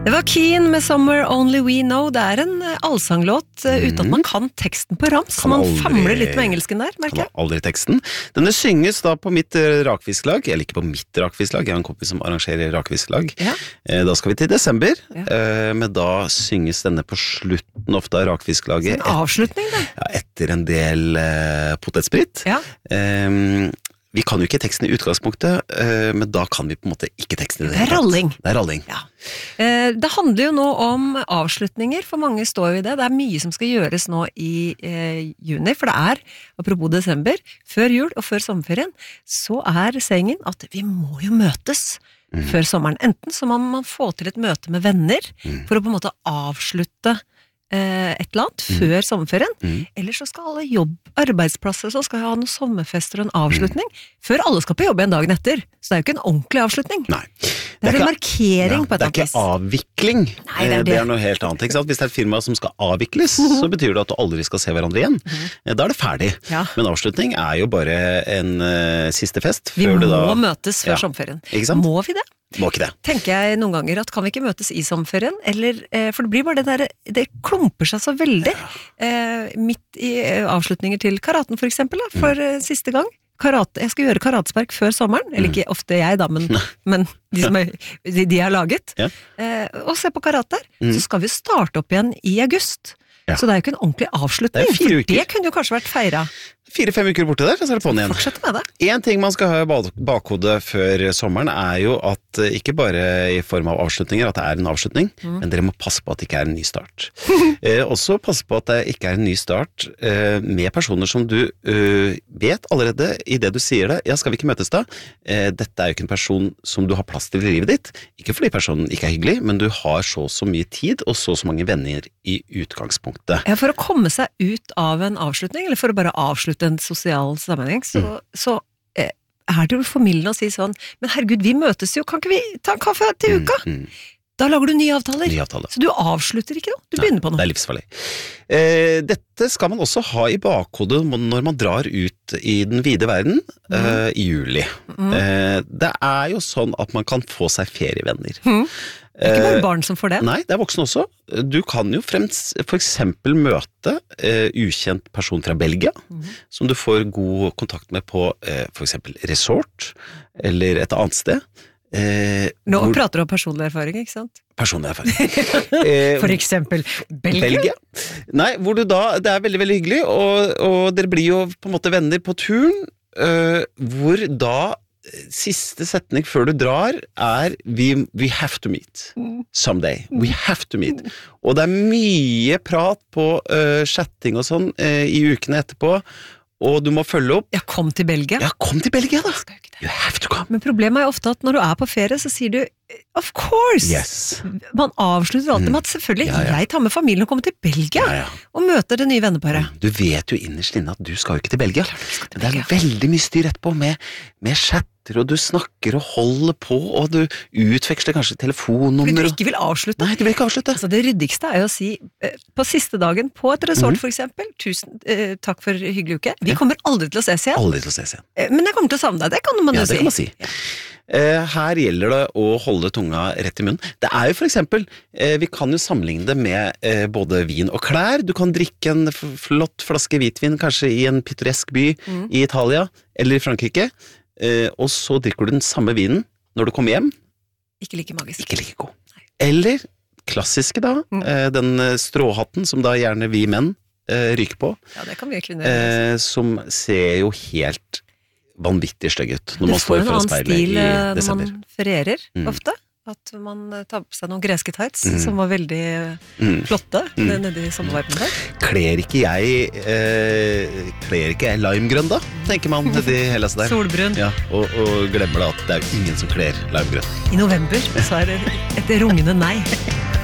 Det var Keen med Somewhere Only We Know. Det en allsanglåt uten at man kan teksten på rams. Så man famler litt med engelsken der, merker jeg. Kan aldri teksten. Denne synges da på mitt rakfisklag, eller ikke på mitt rakfisklag, jeg har en kompis som arrangerer rakfisklag. Ja. Da skal vi til desember, men da synges denne på slutten ofte av rakfisklaget. En avslutning da. Ja, etter en del potetspritt. Ja. Vi kan jo ikke teksten i utgangspunktet, men da kan vi på en måte ikke teksten i det. Det ralling. Det ralling. Ja. Det handler jo nå om avslutninger, for mange står jo i det. Det mye som skal gjøres nå i juni, for det apropos desember, før jul og før sommerferien, så sengen at vi må jo møtes før sommeren. Enten så må man få til et møte med venner, for å på en måte avslutte et eller annet før sommerferien, eller så skal alle arbeidsplasser så skal ha noen sommerfester og en avslutning, før alle skal på jobb en dagen etter. Så det jo ikke en ordentlig avslutning. Nei. Det en markering på et annet vis. Det ikke avvikling. Nei, det noe helt annet, ikke sant? Hvis det et firma som skal avvikles, så betyr det at du aldri skal se hverandre igjen. Da det ferdig. Ja. Men avslutning jo bare en siste fest. Vi må møtes før sommerferien. Ikke sant? Må vi det? Må ikke det. Tenker jeg noen ganger at kan vi ikke møtes i sommerferien, eller, for det blir bare det der, det klumper seg så veldig, midt i avslutninger til karaten for eksempel, for siste gang. Karate, jeg skal gjøre karatespark før sommeren, eller ikke ofte jeg da, men de som de har laget, og se på karate der, så skal vi starte opp igjen i august. Så det jo ikke en ordentlig avslutning, for det kunne jo kanskje vært feiret. 4-5 uker borte der, så det på'n igjen. Fortsett med det. En ting man skal ha i bakhodet før sommeren jo at ikke bare i form av avslutninger, at det en avslutning, men dere må passe på at det ikke en ny start. Også passe på at det ikke en ny start med personer som du vet allerede i det du sier det. Ja, skal vi ikke møtes da? Dette jo ikke en person som du har plass til i livet ditt. Ikke fordi personen ikke hyggelig, men du har så mye tid og så mange venner i utgangspunktet. Ja, for å komme seg ut av en avslutning, eller for å bare avslutte en sosial sammenheng, så det jo formildende å si sånn, men herregud, vi møtes jo, kan ikke vi ta en kaffe til uka? Da lager du nye avtaler. Så du avslutter ikke noe, du begynner på noe. Det livsfarlig. Dette skal man også ha i bakhodet når man drar ut i den vide verden i juli. Det jo sånn at man kan få seg ferievenner. Ikke bare barn som får det. Nei, det voksne også. Du kan jo for eksempel møte ukjent person fra Belgia, som du får god kontakt med på for eksempel resort, eller et annet sted. Nå prater du om personlig erfaring, ikke sant? Personlig erfaring. For eksempel Belgia? Nei, hvor du da, det veldig, veldig hyggelig, og dere blir jo på en måte venner på turen, hvor da siste setning før du drar we have to meet someday. We have to meet. Og det mye prat på chatting og sånn i ukene etterpå, og du må følge opp. Ja, kom til Belgia. Ja, kom til Belgia da. You have to come. Men problemet ofte at når du på ferie, så sier du of course. Yes. Man avslutter alltid med at selvfølgelig, jeg tar med familien og kommer til Belgia og møter det nye venneparet. Du vet jo innerst inne at du skal jo ikke til Belgia. Men det veldig mye styr etterpå med chatter, og du snakker og holder på, og du utveksler kanskje telefonnummer. Fordi du ikke vil avslutte. Nei, du vil ikke avslutte. Altså, det ryddigste jo å si, på siste dagen på et resort for eksempel, tusen takk for hyggelig uke. Vi kommer aldri til å ses igjen. Aldri til å ses igjen. Men jeg kommer til å savne deg, det kan man jo si. Ja, det kan man si. Her gjelder det å holde tunga rett i munnen. Det jo for eksempel, vi kan jo sammenligne det med både vin og klær. Du kan drikke en flott flaske hvitvin, kanskje i en pittoresk by i Italia, eller i Frankrike, og så drikker du den samme vinen når du kommer hjem. Ikke like magisk. Ikke like god. Eller, klassiske da, den stråhatten som da gjerne vi menn ryker på. Ja, det kan vi kvinner. Som ser jo helt vanvittig stygg ut når man står foran speilet i desember. Du får en annen stil når man ferierer, ofte. At man tar på seg noen greske tights som var veldig flotte nede i sommervarmen der. Kler ikke jeg limegrønn da? Tenker man nede i hele der. Solbrun. Ja, og glemmer da at det jo ingen som kler limegrønn. I november så det et rungende nei.